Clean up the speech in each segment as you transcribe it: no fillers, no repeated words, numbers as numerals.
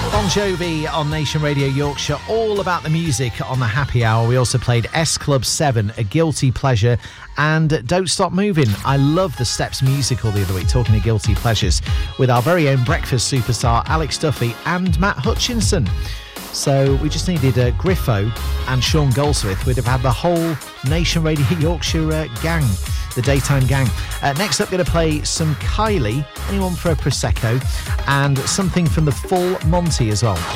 Bon Jovi on Nation Radio Yorkshire, all about the music on the happy hour. We also played S Club 7, A Guilty Pleasure, and Don't Stop Moving. I love the Steps musical the other week, talking of guilty pleasures, with our very own breakfast superstar Alex Duffy and Matt Hutchinson. So we just needed Griffo and Sean Goldsmith. We'd have had the whole Nation Radio Yorkshire gang, the daytime gang. Next up, going to play some Kylie, anyone for a Prosecco, and something from the Full Monty as well.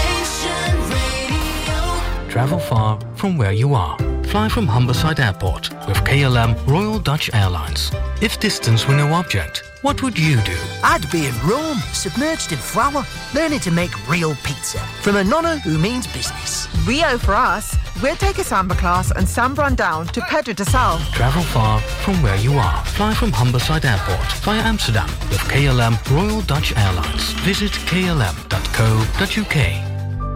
Travel far from where you are. Fly from Humberside Airport with KLM Royal Dutch Airlines. If distance were no object, what would you do? I'd be in Rome, submerged in flour, learning to make real pizza from a nonna who means business. Rio for us. We'll take a samba class and sambran down to Pedro de Sal. Travel far from where you are. Fly from Humberside Airport via Amsterdam with KLM Royal Dutch Airlines. Visit klm.co.uk.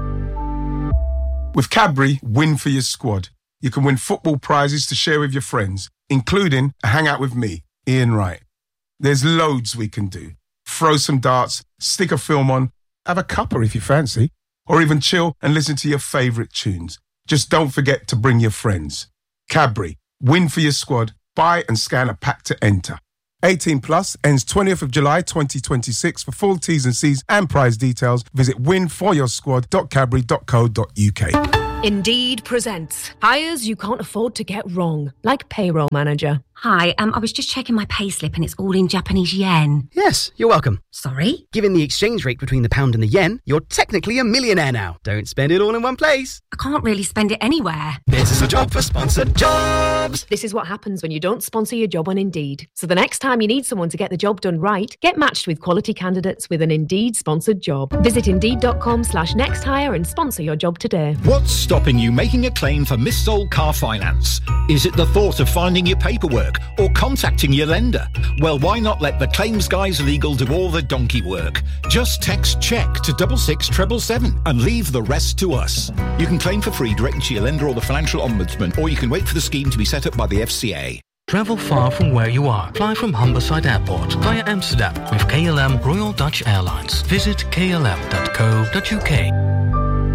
With Cadbury, win for your squad. You can win football prizes to share with your friends, including a hangout with me, Ian Wright. There's loads we can do. Throw some darts, stick a film on, have a cuppa if you fancy, or even chill and listen to your favourite tunes. Just don't forget to bring your friends. Cadbury, win for your squad. Buy and scan a pack to enter. 18 plus, ends 20th of July 2026. For full T's and C's and prize details, visit winforyoursquad.cadbury.co.uk. Indeed presents hires you can't afford to get wrong, like payroll manager. Hi, I was just checking my payslip and it's all in Japanese yen. Yes, you're welcome. Sorry? Given the exchange rate between the pound and the yen, you're technically a millionaire now. Don't spend it all in one place. I can't really spend it anywhere. This is a job for sponsored jobs. This is what happens when you don't sponsor your job on Indeed. So the next time you need someone to get the job done right, get matched with quality candidates with an Indeed sponsored job. Visit Indeed.com/nexthire and sponsor your job today. What's stopping you making a claim for missold car finance? Is it the thought of finding your paperwork or contacting your lender? Well, why not let the Claims Guys Legal do all the donkey work? Just text CHECK to 66777 and leave the rest to us. You can claim for free directly to your lender or the Financial Ombudsman, or you can wait for the scheme to be set up by the FCA. Travel far from where you are. Fly from Humberside Airport via Amsterdam with KLM Royal Dutch Airlines. Visit klm.co.uk.